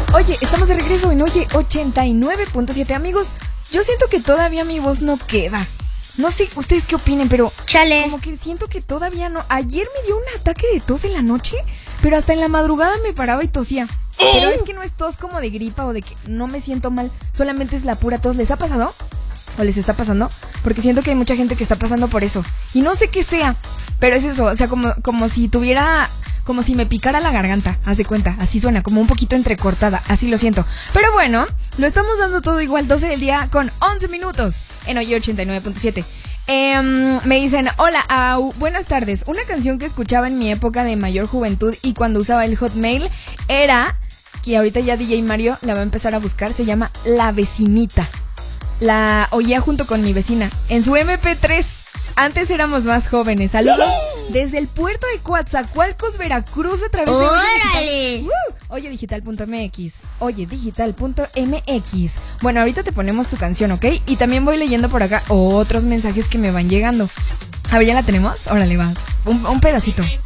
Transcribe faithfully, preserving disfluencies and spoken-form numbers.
Oye, estamos de regreso en Oye ochenta y nueve punto siete. Amigos, yo siento que todavía mi voz no queda. No sé ustedes qué opinen, pero Chale. como que siento que todavía no. Ayer me dio un ataque de tos en la noche, pero hasta en la madrugada me paraba y tosía. Pero es que no es tos como de gripa o de que no me siento mal, solamente es la pura tos. ¿Les ha pasado? ¿O les está pasando? Porque siento que hay mucha gente que está pasando por eso. Y no sé qué sea, pero es eso, o sea, como, como si tuviera... Como si me picara la garganta, haz de cuenta, así suena, como un poquito entrecortada, así lo siento. Pero bueno, lo estamos dando todo igual, doce del día con once minutos en Oye ochenta y nueve punto siete. Eh, me dicen, hola, au, buenas tardes. Una canción que escuchaba en mi época de mayor juventud y cuando usaba el Hotmail era, que ahorita ya D J Mario la va a empezar a buscar, se llama La Vecinita. La oía junto con mi vecina en su eme pe tres. Antes éramos más jóvenes. Saludos desde el puerto de Coatzacoalcos, Veracruz, a través de ¡Órale! uh, oye digital punto eme equis. Oye digital punto eme equis. Bueno, ahorita te ponemos tu canción, ¿ok? Y también voy leyendo por acá otros mensajes que me van llegando. A ver, ¿ya la tenemos? Órale, va. Un, un pedacito.